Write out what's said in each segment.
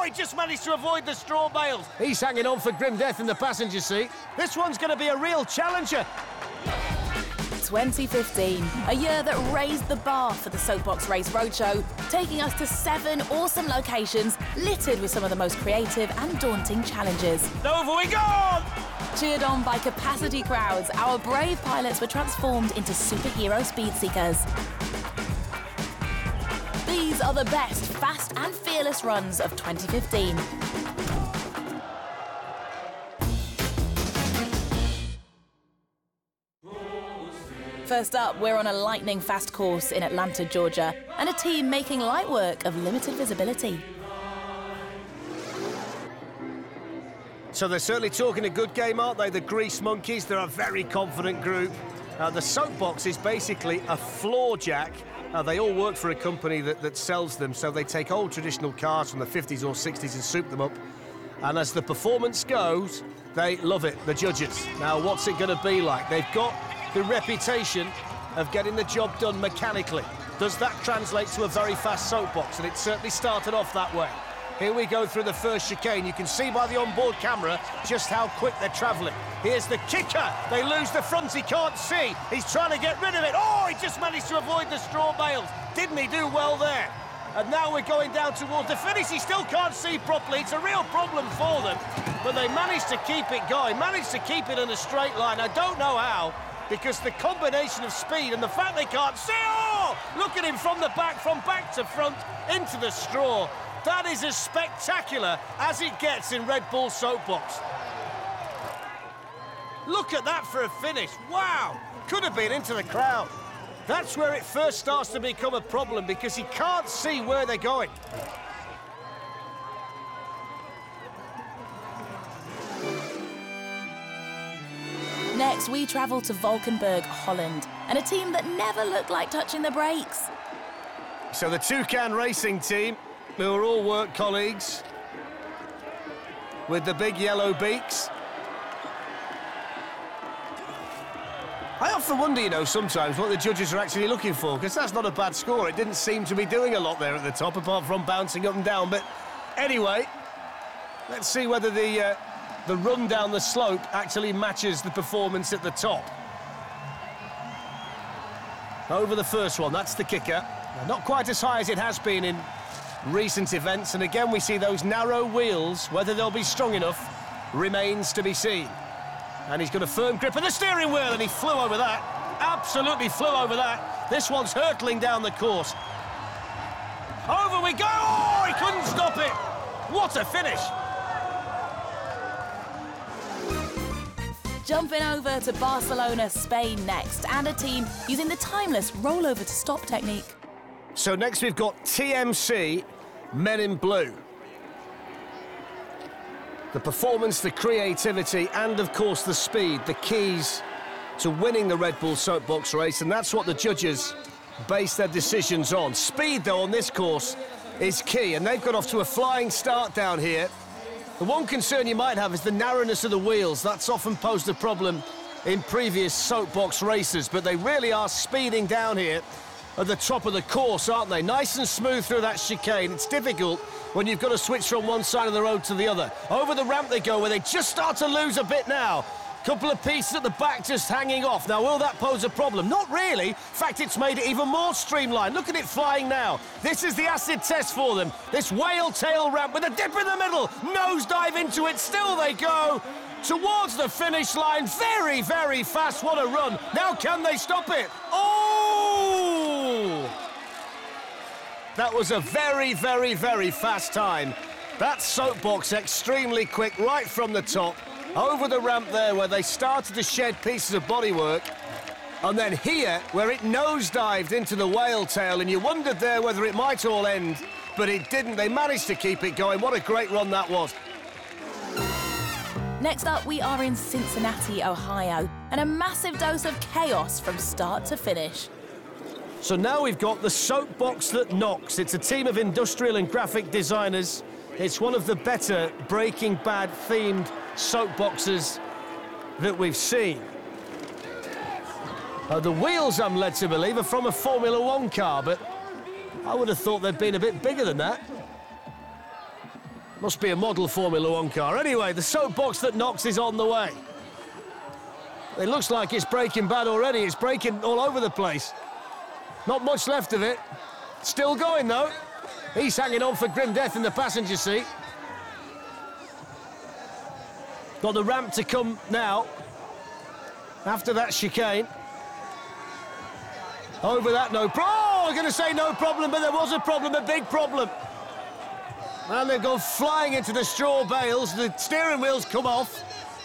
he just managed to avoid the straw bales. He's hanging on for grim death in the passenger seat. This one's going to be a real challenger. 2015, a year that raised the bar for the Soapbox Race Roadshow, taking us to 7 awesome locations littered with some of the most creative and daunting challenges. Over we go! Cheered on by capacity crowds, our brave pilots were transformed into superhero speed seekers. These are the best fast and fearless runs of 2015. First up, we're on a lightning-fast course in Atlanta, Georgia, and a team making light work of limited visibility. So they're certainly talking a good game, aren't they? The Grease Monkeys, they're a very confident group. The Soapbox is basically a floor jack. They all work for a company that sells them, so they take old traditional cars from the 50s or 60s and soup them up. And as the performance goes, they love it, the judges. Now, what's it going to be like? They've got the reputation of getting the job done mechanically. Does that translate to a very fast Soapbox? And it certainly started off that way. Here we go through the first chicane. You can see by the onboard camera just how quick they're travelling. Here's the kicker. They lose the front, he can't see. He's trying to get rid of it. Oh, he just managed to avoid the straw bales. Didn't he do well there? And now we're going down towards the finish. He still can't see properly. It's a real problem for them. But they managed to keep it going, managed to keep it in a straight line. I don't know how, because the combination of speed and the fact they can't see. Oh, look at him from the back, from back to front, into the straw. That is as spectacular as it gets in Red Bull Soapbox. Look at that for a finish. Wow, could have been into the crowd. That's where it first starts to become a problem, because he can't see where they're going. Next, we travel to Valkenburg, Holland, and a team that never looked like touching the brakes. So the Toucan Racing team, who are all work colleagues, with the big yellow beaks. I often wonder, you know, sometimes what the judges are actually looking for, because that's not a bad score. It didn't seem to be doing a lot there at the top, apart from bouncing up and down. But anyway, let's see whether the run down the slope actually matches the performance at the top. Over the first one, that's the kicker. Not quite as high as it has been in recent events, and again we see those narrow wheels. Whether they'll be strong enough remains to be seen. And he's got a firm grip of the steering wheel, and he flew over that. Absolutely flew over that. This one's hurtling down the course. Over we go! Oh, he couldn't stop it! What a finish! Jumping over to Barcelona, Spain next, and a team using the timeless rollover to stop technique. So next we've got TMC, Men in Blue. The performance, the creativity, and of course the speed, the keys to winning the Red Bull Soapbox race, and that's what the judges base their decisions on. Speed, though, on this course is key, and they've got off to a flying start down here. The one concern you might have is the narrowness of the wheels. That's often posed a problem in previous Soapbox races, but they really are speeding down here at the top of the course, aren't they? Nice and smooth through that chicane. It's difficult when you've got to switch from one side of the road to the other. Over the ramp they go, where they just start to lose a bit now. Couple of pieces at the back just hanging off. Now, will that pose a problem? Not really. In fact, it's made it even more streamlined. Look at it flying now. This is the acid test for them. This whale tail ramp with a dip in the middle. Nosedive into it. Still they go towards the finish line. Very, very fast. What a run. Now, can they stop it? Oh! That was a very, very, very fast time. That Soapbox extremely quick right from the top. Over the ramp there where they started to shed pieces of bodywork. And then here where it nosedived into the whale tail, and you wondered there whether it might all end, but it didn't. They managed to keep it going. What a great run that was. Next up, we are in Cincinnati, Ohio, and a massive dose of chaos from start to finish. So now we've got the Soapbox that knocks. It's a team of industrial and graphic designers. It's one of the better Breaking Bad themed Soapboxes that we've seen. The wheels, I'm led to believe, are from a Formula One car, but I would have thought they'd been a bit bigger than that. Must be a model Formula One car. Anyway, the soapbox that knocks is on the way. It looks like it's breaking bad already. It's breaking all over the place. Not much left of it. Still going, though. He's hanging on for grim death in the passenger seat. Got the ramp to come now. After that chicane. Over that, no problem. Oh, I'm going to say no problem, but there was a problem, a big problem. And they've gone flying into the straw bales. The steering wheels come off.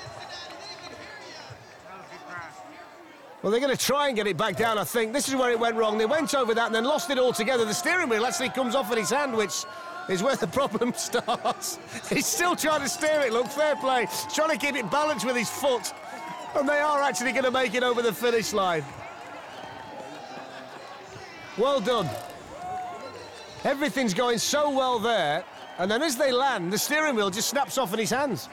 Well, they're going to try and get it back down, I think. This is where it went wrong. They went over that and then lost it altogether. The steering wheel actually comes off in his hand, which is where the problem starts. He's still trying to steer it, look, fair play. He's trying to keep it balanced with his foot. And they are actually going to make it over the finish line. Well done. Everything's going so well there. And then as they land, the steering wheel just snaps off in his hands.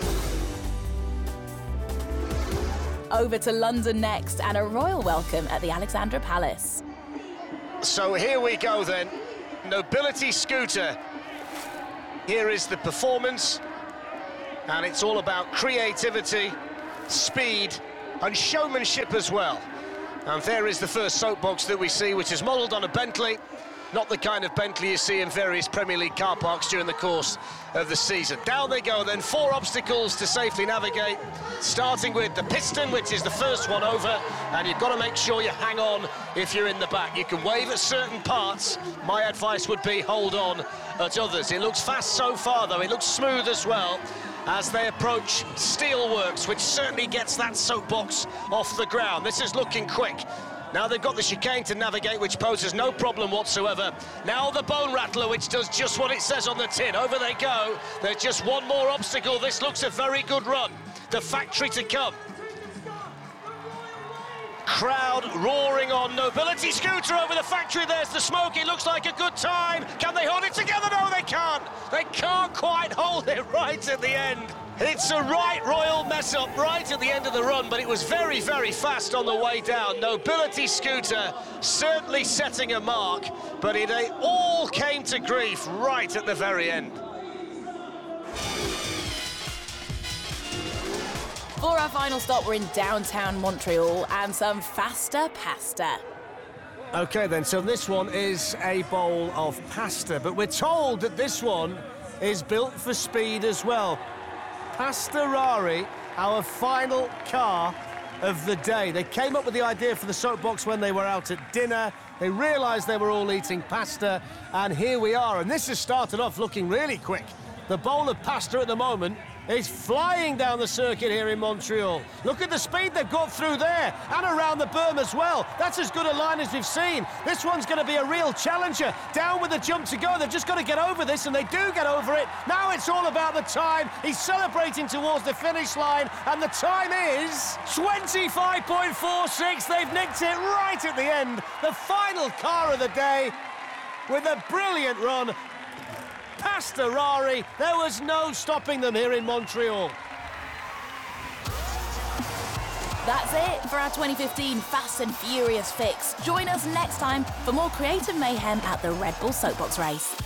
Over to London next, and a royal welcome at the Alexandra Palace. So here we go then. Nobility Scooter. Here is the performance. And it's all about creativity, speed, and showmanship as well. And there is the first soapbox that we see, which is modelled on a Bentley. Not the kind of Bentley you see in various Premier League car parks during the course of the season. Down they go then, 4 obstacles to safely navigate, starting with the piston, which is the first one over, and you've got to make sure you hang on if you're in the back. You can wave at certain parts. My advice would be hold on at others. It looks fast so far, though. It looks smooth as well as they approach Steelworks, which certainly gets that soapbox off the ground. This is looking quick. Now they've got the chicane to navigate, which poses no problem whatsoever. Now the bone rattler, which does just what it says on the tin. Over they go. There's just one more obstacle. This looks a very good run. The factory to come. Crowd roaring on. Nobility Scooter over the factory. There's the smoke. It looks like a good time. Can they hold it together? No, they can't. They can't quite hold it right at the end. It's a right royal mess-up right at the end of the run, but it was very, very fast on the way down. Nobility Scooter certainly setting a mark, but it all came to grief right at the very end. For our final stop, we're in downtown Montreal and some faster pasta. OK, then, so this one is a bowl of pasta, but we're told that this one is built for speed as well. Pastorari, our final car of the day. They came up with the idea for the soapbox when they were out at dinner. They realised they were all eating pasta, and here we are. And this has started off looking really quick. The bowl of pasta at the moment is flying down the circuit here in Montreal. Look at the speed they've got through there and around the berm as well. That's as good a line as we've seen. This one's going to be a real challenger. Down with the jump to go. They've just got to get over this, and they do get over it. Now it's all about the time. He's celebrating towards the finish line, and the time is 25.46. They've nicked it right at the end. The final car of the day with a brilliant run. Pastorari, there was no stopping them here in Montreal. That's it for our 2015 Fast and Furious fix. Join us next time for more creative mayhem at the Red Bull Soapbox race.